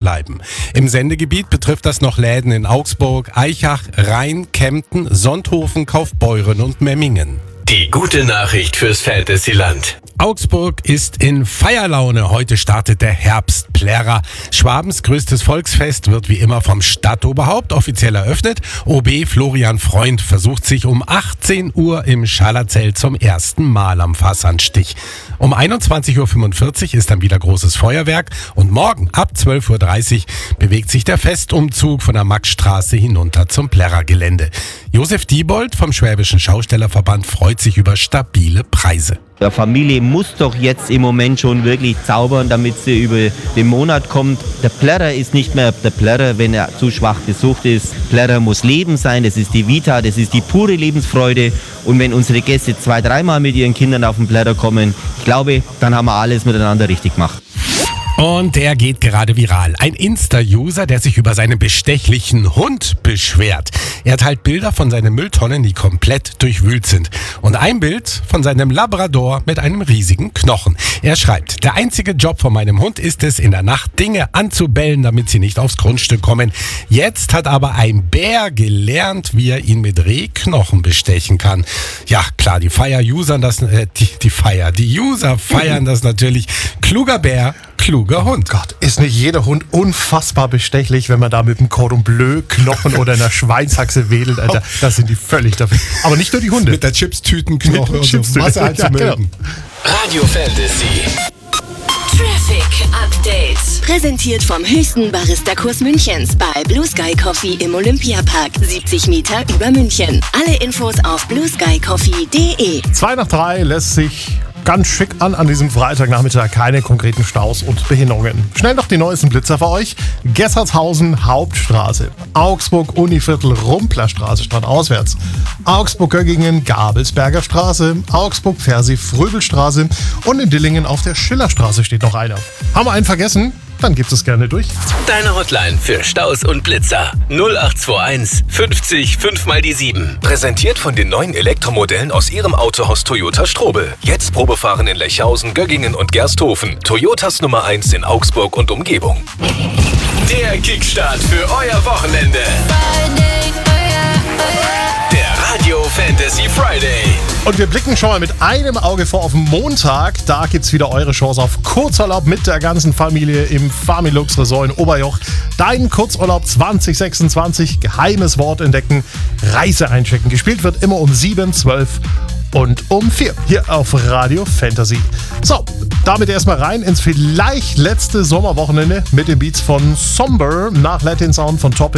bleiben. Im Sendegebiet betrifft das noch Läden in Augsburg, Aichach, Rhein, Kempten, Sonthofen, Kaufbeuren und Memmingen. Die gute Nachricht fürs Fantasyland. Augsburg ist in Feierlaune. Heute startet der Herbstplärrer. Schwabens größtes Volksfest wird wie immer vom Stadtoberhaupt offiziell eröffnet. OB Florian Freund versucht sich um 18 Uhr im Schallerzelt zum ersten Mal am Fassanstich. Um 21.45 Uhr ist dann wieder großes Feuerwerk und morgen ab 12.30 Uhr bewegt sich der Festumzug von der Maxstraße hinunter zum Plärrergelände. Josef Diebold vom Schwäbischen Schaustellerverband freut sich über stabile Preise. Der Familie muss doch jetzt im Moment schon wirklich zaubern, damit sie über den Monat kommt. Der Plärrer ist nicht mehr der Plärrer, wenn er zu schwach besucht ist. Plärrer muss Leben sein, das ist die Vita, das ist die pure Lebensfreude. Und wenn unsere Gäste 2-3 Mal mit ihren Kindern auf den Plärrer kommen, ich glaube, dann haben wir alles miteinander richtig gemacht. Und der geht gerade viral. Ein Insta-User, der sich über seinen bestechlichen Hund beschwert. Er teilt Bilder von seinen Mülltonnen, die komplett durchwühlt sind. Und ein Bild von seinem Labrador mit einem riesigen Knochen. Er schreibt, der einzige Job von meinem Hund ist es, in der Nacht Dinge anzubellen, damit sie nicht aufs Grundstück kommen. Jetzt hat aber ein Bär gelernt, wie er ihn mit Rehknochen bestechen kann. Ja, klar, die User feiern das natürlich. Kluger Bär, kluger Hund. Gott, ist nicht jeder Hund unfassbar bestechlich, wenn man da mit dem Cordon Bleu Knochen oder einer Schweinshaxe wedelt, Alter. Das sind die völlig dafür. Aber nicht nur die Hunde. Mit der Chipstütenknochen und so. Was halt zu mögen. Radio Fantasy. Traffic Update. Präsentiert vom höchsten Barista-Kurs Münchens bei Blue Sky Coffee im Olympiapark. 70 Meter über München. Alle Infos auf blueskycoffee.de. 2:03 lässt sich ganz schick an diesem Freitagnachmittag. Keine konkreten Staus und Behinderungen. Schnell noch die neuesten Blitzer für euch. Gessertshausen Hauptstraße. Augsburg Univiertel Rumplerstraße auswärts. Augsburg-Göggingen Gabelsberger Straße. Augsburg-Fersi Fröbelstraße. Und in Dillingen auf der Schillerstraße steht noch einer. Haben wir einen vergessen? Dann gibt es gerne durch. Deine Hotline für Staus und Blitzer. 0821 50 5 mal die 7. Präsentiert von den neuen Elektromodellen aus Ihrem Autohaus Toyota Strobel. Jetzt Probefahren in Lechhausen, Göggingen und Gersthofen. Toyotas Nummer 1 in Augsburg und Umgebung. Der Kickstart für euer Wochenende. Der Radio Fantasy Friday. Und wir blicken schon mal mit einem Auge vor auf Montag. Da gibt's wieder eure Chance auf Kurzurlaub mit der ganzen Familie im Familux Resort in Oberjoch. Dein Kurzurlaub 2026. Geheimes Wort entdecken. Reise einchecken. Gespielt wird immer um 7, 12 und um 4 hier auf Radio Fantasy. So, damit erstmal rein ins vielleicht letzte Sommerwochenende mit den Beats von Somber nach Latin Sound von Topic.